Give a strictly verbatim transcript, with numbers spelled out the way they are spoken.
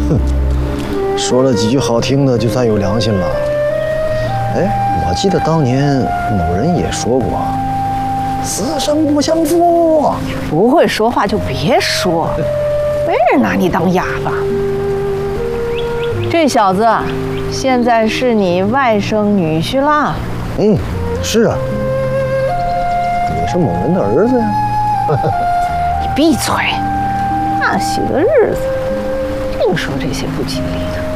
哼，说了几句好听的，就算有良心了。哎，我记得当年某人也说过，死生不相负。 不会说话就别说，没人拿你当哑巴。这小子现在是你外甥女婿啦。 嗯，是啊，也是某人的儿子呀。 你闭嘴！那些个日子，净说这些不吉利的。